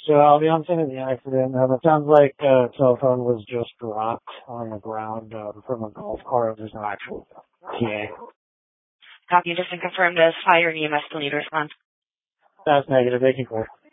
So I'll be on scene of the accident. It sounds like a cell phone was just dropped on the ground from a golf cart. There's no actual TA. Copy, just to confirm this fire and EMS still need to respond. That's negative. They can clear.